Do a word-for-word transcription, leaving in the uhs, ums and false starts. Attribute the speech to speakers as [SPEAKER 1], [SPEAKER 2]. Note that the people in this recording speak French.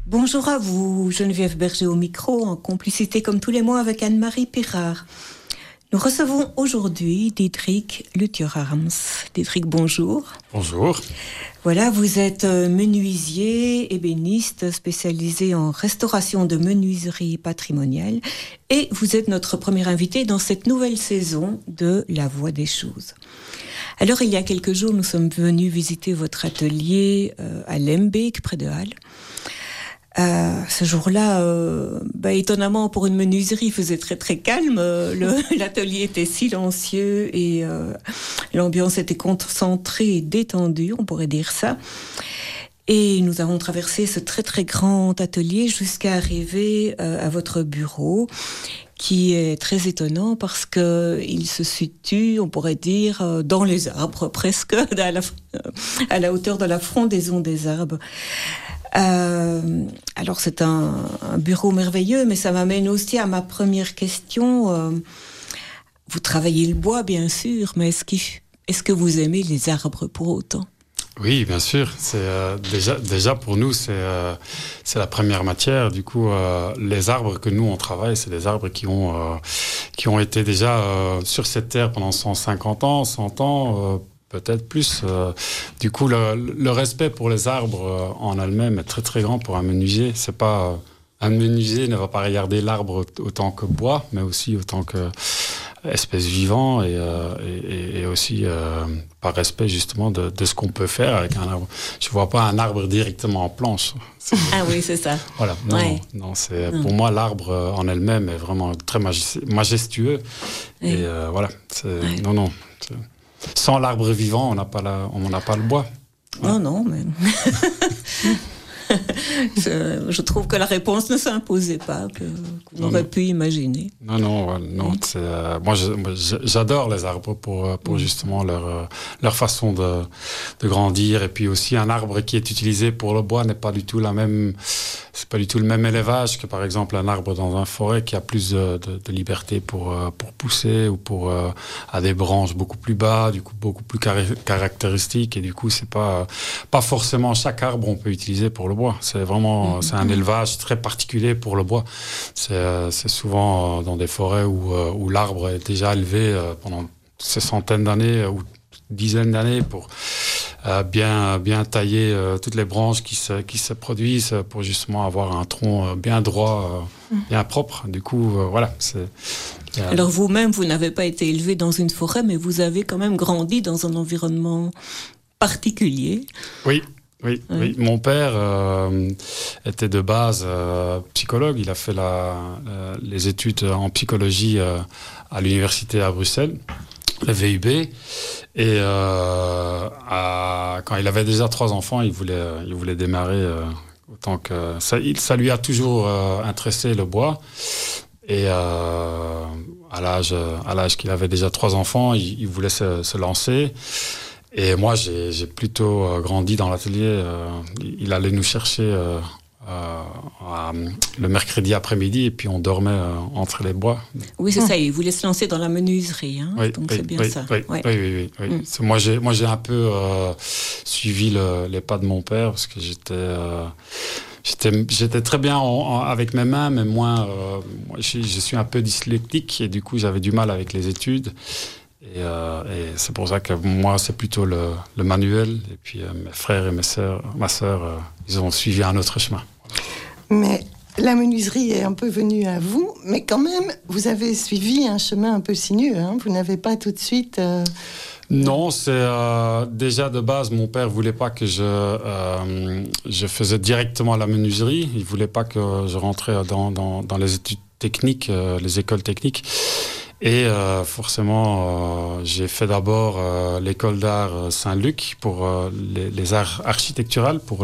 [SPEAKER 1] Bonjour à vous, Geneviève Berger au micro, en complicité comme tous les mois avec Anne-Marie Pirard. Nous recevons aujourd'hui Diederik Lutjer-Harms. Diederik, bonjour.
[SPEAKER 2] Bonjour.
[SPEAKER 1] Voilà, vous êtes menuisier, ébéniste, spécialisé en restauration de menuiserie patrimoniale et vous êtes notre premier invité dans cette nouvelle saison de La Voix des choses. Alors, il y a quelques jours, nous sommes venus visiter votre atelier euh, à Lembeek, près de Halle. Euh, ce jour-là, euh, bah, étonnamment pour une menuiserie, il faisait très très calme. Euh, le, l'atelier était silencieux et euh, l'ambiance était concentrée et détendue, on pourrait dire ça. Et nous avons traversé ce très très grand atelier jusqu'à arriver euh, à votre bureau, qui est très étonnant parce que il se situe, on pourrait dire, euh, dans les arbres, presque à la, à la hauteur de la frondaison des arbres. Euh, alors c'est un, un bureau merveilleux, mais ça m'amène aussi à ma première question. Euh, vous travaillez le bois, bien sûr, mais est-ce, qu'il, est-ce que vous aimez les arbres pour autant ?
[SPEAKER 2] Oui, bien sûr. C'est euh, déjà, déjà pour nous, c'est, euh, c'est la première matière. Du coup, euh, les arbres que nous on travaille, c'est des arbres qui ont euh, qui ont été déjà euh, sur cette terre pendant cent cinquante ans, cent ans. Euh, Peut-être plus. Euh, du coup, le, le respect pour les arbres euh, en elles-mêmes est très très grand pour un menuisier. C'est pas euh, un menuisier ne va pas regarder l'arbre autant que bois, mais aussi autant que espèce vivant et, euh, et, et aussi euh, par respect justement de, de ce qu'on peut faire avec un arbre. Je vois pas un arbre directement en planche. C'est...
[SPEAKER 1] Ah oui, c'est ça.
[SPEAKER 2] Voilà. Non, ouais. non, non, c'est
[SPEAKER 1] non.
[SPEAKER 2] Pour moi l'arbre en elle-même est vraiment très majestueux. Oui. Et euh, voilà. C'est... Ouais. Non, non. C'est... Sans l'arbre vivant, on n'a pas, la, on n'a pas le bois.
[SPEAKER 1] Non, non, mais... je, je trouve que la réponse ne s'imposait pas, que, qu'on non, aurait non. pu imaginer.
[SPEAKER 2] Non, non, non. C'est, euh, moi, je, moi, j'adore les arbres pour, pour mmh. justement leur, leur façon de, de grandir. Et puis aussi, un arbre qui est utilisé pour le bois n'est pas du tout la même... C'est pas du tout le même élevage que par exemple un arbre dans une forêt qui a plus de, de, de liberté pour, pour pousser ou pour euh, à des branches beaucoup plus bas, du coup beaucoup plus car- caractéristiques et du coup c'est pas pas forcément chaque arbre on peut utiliser pour le bois. C'est vraiment mmh. c'est un élevage très particulier pour le bois. C'est, c'est souvent dans des forêts où, où l'arbre est déjà élevé pendant ces centaines d'années ou dizaines d'années pour Euh, bien bien tailler euh, toutes les branches qui se qui se produisent pour justement avoir un tronc euh, bien droit, euh, mmh. bien propre. Du coup, euh, voilà. C'est, euh...
[SPEAKER 1] Alors vous-même, vous n'avez pas été élevé dans une forêt, mais vous avez quand même grandi dans un environnement particulier.
[SPEAKER 2] Oui. Oui, oui. oui. Mon père euh, était de base euh, psychologue. Il a fait la, euh, les études en psychologie euh, à l'université à Bruxelles, le V U B. Et euh, à, quand il avait déjà trois enfants, il voulait, il voulait démarrer euh, autant que ça. Il, ça lui a toujours euh, intéressé le bois. Et euh, à l'âge, à l'âge qu'il avait déjà trois enfants, il, il voulait se, se lancer. Et moi, j'ai, j'ai plutôt euh, grandi dans l'atelier. Euh, il allait nous chercher euh, euh, à, le mercredi après-midi et puis on dormait euh, entre les bois.
[SPEAKER 1] Oui, c'est mmh. ça. Il voulait se lancer dans la menuiserie. Hein,
[SPEAKER 2] oui,
[SPEAKER 1] donc
[SPEAKER 2] oui,
[SPEAKER 1] c'est bien
[SPEAKER 2] oui,
[SPEAKER 1] ça.
[SPEAKER 2] Oui,
[SPEAKER 1] ouais.
[SPEAKER 2] oui, oui. oui, oui. Mmh. Moi, j'ai, moi, j'ai un peu euh, suivi le, les pas de mon père parce que j'étais... Euh, J'étais, j'étais très bien en, en, avec mes mains, mais moins, euh, moi, je, je suis un peu dyslexique et du coup, j'avais du mal avec les études. Et, euh, et c'est pour ça que moi, c'est plutôt le, le manuel. Et puis, euh, mes frères et mes sœurs, ma sœur, euh, ils ont suivi un autre chemin.
[SPEAKER 3] Mais la menuiserie est un peu venue à vous, mais quand même, vous avez suivi un chemin un peu sinueux. Hein, vous n'avez pas tout de suite... Euh...
[SPEAKER 2] Non, c'est euh, déjà de base, mon père voulait pas que je euh, je faisais directement la menuiserie. Il voulait pas que je rentrais dans dans, dans les études techniques, euh, les écoles techniques. Et euh, forcément, euh, j'ai fait d'abord euh, l'école d'art Saint-Luc pour euh, les, les arts architecturaux pour